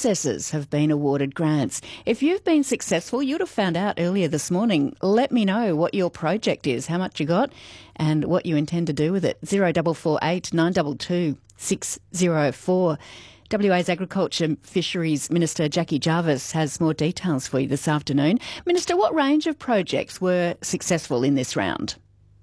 processors have been awarded grants. If you've been successful, you'd have found out earlier this morning. Let me know what your project is, how much you got and what you intend to do with it. 0448 922 604. WA's Agriculture Fisheries Minister Jackie Jarvis has more details for you this afternoon. Minister, what range of projects were successful in this round?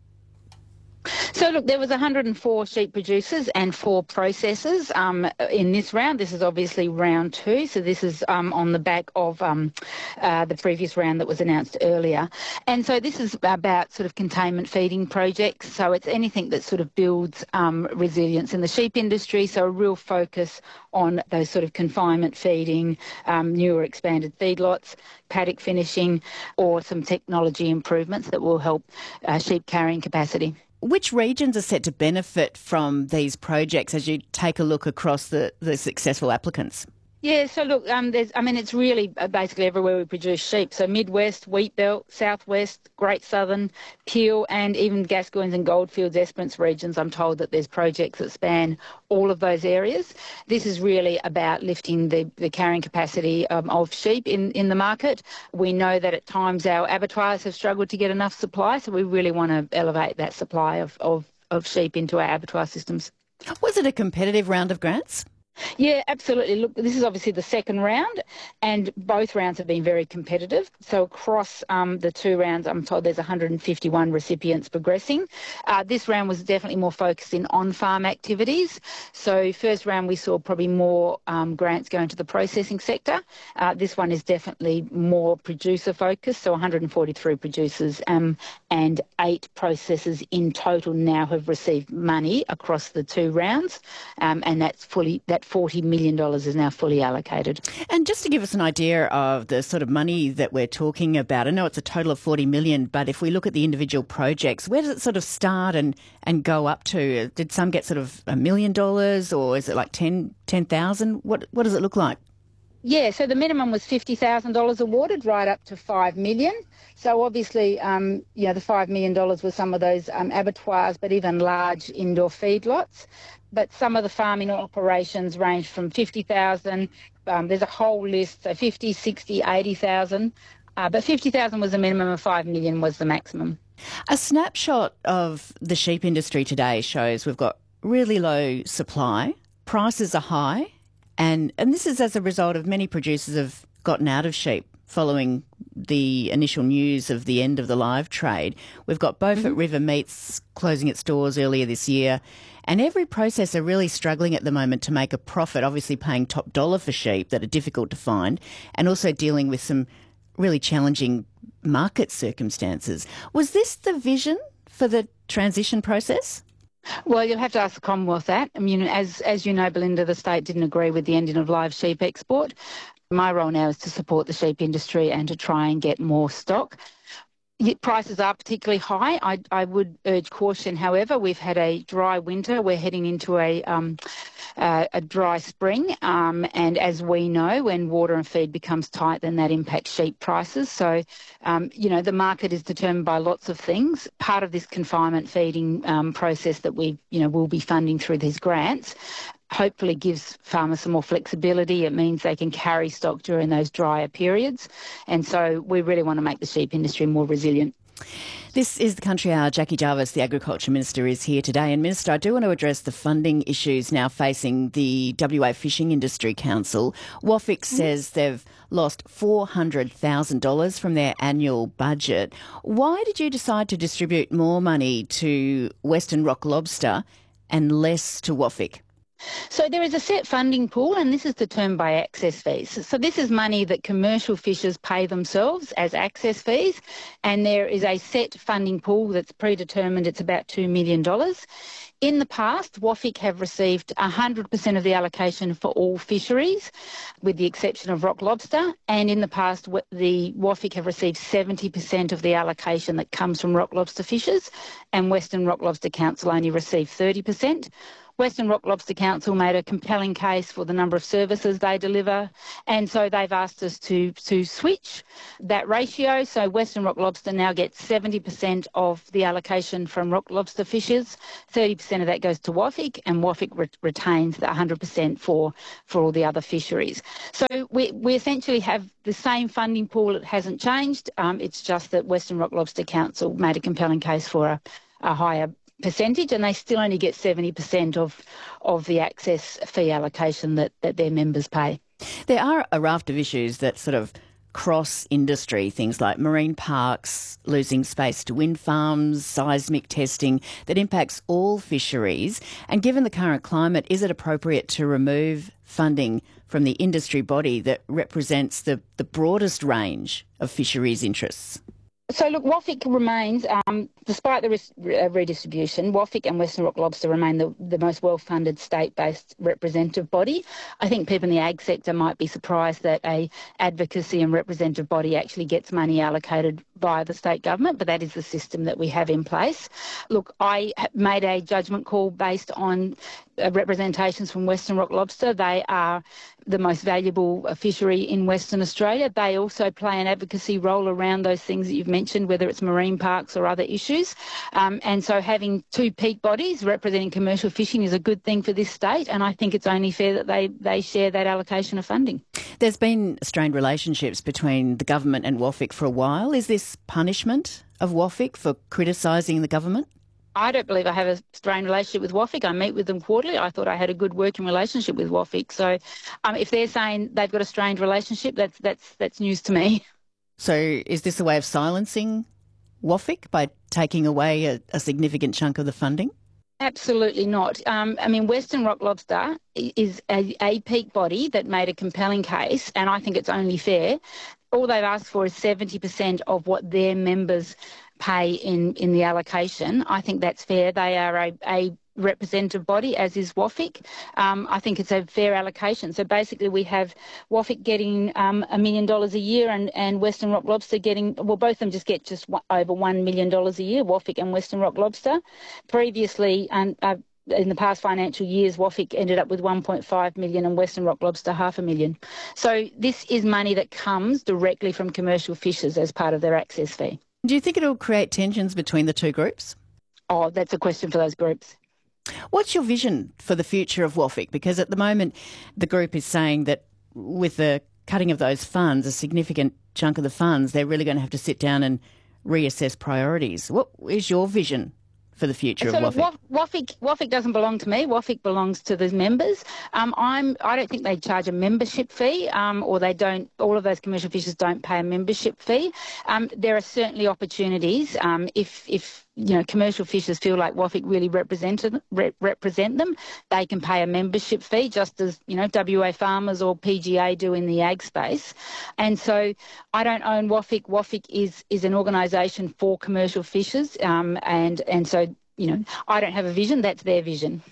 So, look, there was 104 sheep producers and 4 processors in this round. This is obviously round 2, so this is on the back of the previous round that was announced earlier. And so this is about sort of containment feeding projects, so it's anything that sort of builds resilience in the sheep industry, so a real focus on those sort of confinement feeding, newer expanded feedlots, paddock finishing, or some technology improvements that will help sheep carrying capacity. Which regions are set to benefit from these projects as you take a look across the successful applicants? Yeah, so look, it's really basically everywhere we produce sheep. So Midwest, Wheatbelt, Southwest, Great Southern, Peel, and even Gascoynes and Goldfields, Esperance regions. I'm told that there's projects that span all of those areas. This is really about lifting the carrying capacity of sheep in the market. We know that at times our abattoirs have struggled to get enough supply, so we really want to elevate that supply of sheep into our abattoir systems. Was it a competitive round of grants? Yeah, absolutely. Look, this is obviously the second round, and both rounds have been very competitive. So across the 2 rounds, I'm told there's 151 recipients progressing. This round was definitely more focused in on-farm activities. So first round we saw probably more grants going to the processing sector. This one is definitely more producer focused, so 143 producers and 8 processors in total now have received money across the 2 rounds, and that $40 million is now fully allocated. And just to give us an idea of the sort of money that we're talking about, I know it's a total of $40 million, but if we look at the individual projects, where does it sort of start and go up to? Did some get sort of $1 million, or is it like 10,000? What does it look like? Yeah, so the minimum was $50,000 awarded, right up to $5 million. So obviously, the $5 million was some of those abattoirs, but even large indoor feedlots. But some of the farming operations range from 50,000. There's a whole list, so 50, 60, 80,000. But 50,000 was the minimum and 5 million was the maximum. A snapshot of the sheep industry today shows we've got really low supply, prices are high, and this is as a result of many producers have gotten out of sheep following the initial news of the end of the live trade. We've got Beaufort River Meats closing its doors earlier this year, and every processor really struggling at the moment to make a profit, obviously paying top dollar for sheep that are difficult to find, and also dealing with some really challenging market circumstances. Was this the vision for the transition process? Well, you'll have to ask the Commonwealth that. I mean, as you know, Belinda, the state didn't agree with the ending of live sheep export. My role now is to support the sheep industry and to try and get more stock. Prices are particularly high. I would urge caution, however. We've had a dry winter. We're heading into a dry spring. And as we know, when water and feed becomes tight, then that impacts sheep prices. So, the market is determined by lots of things. Part of this confinement feeding process that we, will be funding through these grants hopefully gives farmers some more flexibility. It means they can carry stock during those drier periods. And so we really want to make the sheep industry more resilient. This is the Country Hour. Jackie Jarvis, the Agriculture Minister, is here today. And Minister, I do want to address the funding issues now facing the WA Fishing Industry Council. WAFIC says they've lost $400,000 from their annual budget. Why did you decide to distribute more money to Western Rock Lobster and less to WAFIC? So there is a set funding pool, and this is determined by access fees. So this is money that commercial fishers pay themselves as access fees, and there is a set funding pool that's predetermined. It's about $2 million. In the past, WAFIC have received 100% of the allocation for all fisheries, with the exception of rock lobster. And in the past, the WAFIC have received 70% of the allocation that comes from rock lobster fishers, and Western Rock Lobster Council only received 30%. Western Rock Lobster Council made a compelling case for the number of services they deliver, and so they've asked us to switch that ratio. So Western Rock Lobster now gets 70% of the allocation from rock lobster fishers, 30% of that goes to WAFIC, and WAFIC retains the 100% for all the other fisheries. So we essentially have the same funding pool. It hasn't changed. It's just that Western Rock Lobster Council made a compelling case for a higher percentage, and they still only get 70% of the access fee allocation that their members pay. There are a raft of issues that sort of cross industry, things like marine parks, losing space to wind farms, seismic testing, that impacts all fisheries. And given the current climate, is it appropriate to remove funding from the industry body that represents the broadest range of fisheries interests? So look, WAFIC remains, despite the redistribution, WAFIC and Western Rock Lobster remain the most well-funded state-based representative body. I think people in the ag sector might be surprised that a advocacy and representative body actually gets money allocated by the state government, but that is the system that we have in place. Look, I made a judgment call based on representations from Western Rock Lobster. They are the most valuable fishery in Western Australia. They also play an advocacy role around those things that you've mentioned, whether it's marine parks or other issues. And so having two peak bodies representing commercial fishing is a good thing for this state, and I think it's only fair that they share that allocation of funding. There's been strained relationships between the government and WAFIC for a while. Is this punishment of WAFIC for criticising the government? I don't believe I have a strained relationship with WAFIC. I meet with them quarterly. I thought I had a good working relationship with WAFIC. So if they're saying they've got a strained relationship, that's news to me. So is this a way of silencing WAFIC by taking away a significant chunk of the funding? Absolutely not. Western Rock Lobster is a peak body that made a compelling case, and I think it's only fair. All they've asked for is 70% of what their members pay in the allocation. I think that's fair. They are a representative body, as is WAFIC. I think it's a fair allocation. So basically we have WAFIC getting $1 million a year and Western Rock Lobster getting, well, both of them just get over $1 million a year, WAFIC and Western Rock Lobster. Previously, in the past financial years, WAFIC ended up with 1.5 million and Western Rock Lobster $500,000. So this is money that comes directly from commercial fishers as part of their access fee. Do you think it'll create tensions between the two groups? Oh, that's a question for those groups. What's your vision for the future of WAFIC? Because at the moment, the group is saying that with the cutting of those funds, a significant chunk of the funds, they're really going to have to sit down and reassess priorities. What is your vision for the future of WAFIC? WAFIC doesn't belong to me. WAFIC belongs to the members. I don't think they charge a membership fee, or they don't. All of those commercial fishers don't pay a membership fee. There are certainly opportunities if commercial fishers feel like WAFIC really represent them, they can pay a membership fee, just as WA Farmers or PGA do in the ag space. And so I don't own WAFIC. WAFIC is an organisation for commercial fishers, and so I don't have a vision. That's their vision.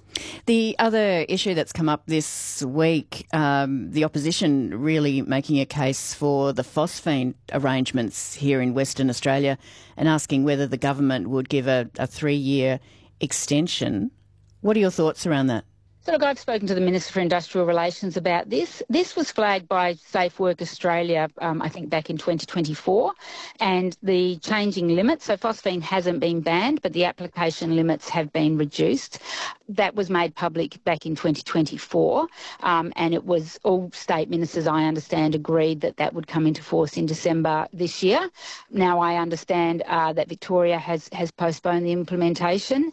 The other issue that's come up this week, the opposition really making a case for the phosphine arrangements here in Western Australia and asking whether the government would give a 3-year extension. What are your thoughts around that? So look, I've spoken to the Minister for Industrial Relations about this. This was flagged by Safe Work Australia, I think back in 2024, and the changing limits. So phosphine hasn't been banned, but the application limits have been reduced. That was made public back in 2024, and it was all state ministers, I understand, agreed that would come into force in December this year. Now I understand that Victoria has postponed the implementation.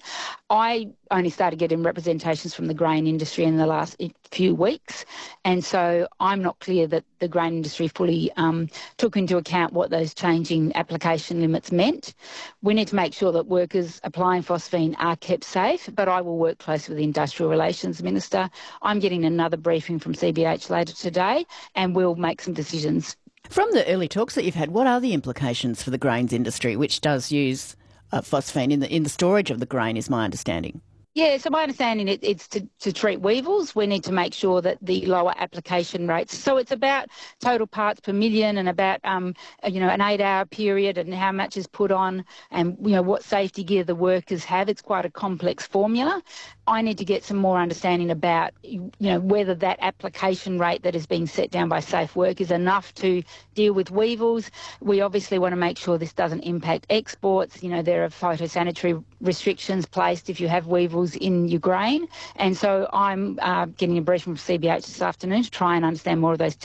I only started getting representations from the grain industry in the last few weeks, and so I'm not clear that the grain industry fully took into account what those changing application limits meant. We need to make sure that workers applying phosphine are kept safe, but I will work closely with the Industrial Relations Minister. I'm getting another briefing from CBH later today, and we'll make some decisions. From the early talks that you've had, what are the implications for the grains industry, which does use phosphine in the storage of the grain, is my understanding? Yeah, so my understanding it's to treat weevils. We need to make sure that the lower application rates. So it's about total parts per million and about an 8-hour period and how much is put on and what safety gear the workers have. It's quite a complex formula. I need to get some more understanding about whether that application rate that is being set down by Safe Work is enough to deal with weevils. We obviously want to make sure this doesn't impact exports. There are phytosanitary restrictions placed if you have weevils in your grain. And so I'm getting a brief from CBH this afternoon to try and understand more of those